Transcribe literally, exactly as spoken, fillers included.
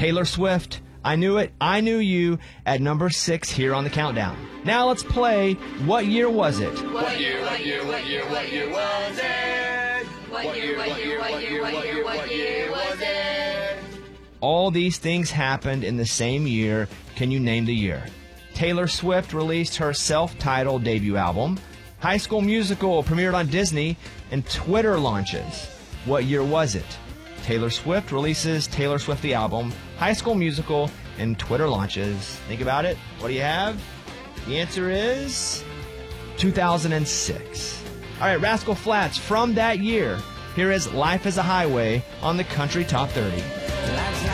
Taylor Swift, I Knew It, I Knew You, at number six here on the countdown. Now let's play What Year Was It? What year, what year, what year, what year was it? What year, what year, what year, what year, what year was it? All these things happened in the same year. Can you name the year? Taylor Swift released her self-titled debut album. High School Musical premiered on Disney, and Twitter launches. What year was it? Taylor Swift releases Taylor Swift the album, High School Musical, and Twitter launches. Think about it. What do you have? The answer is two thousand six. All right, Rascal Flatts, from that year, here is Life is a Highway on the Country Top thirty.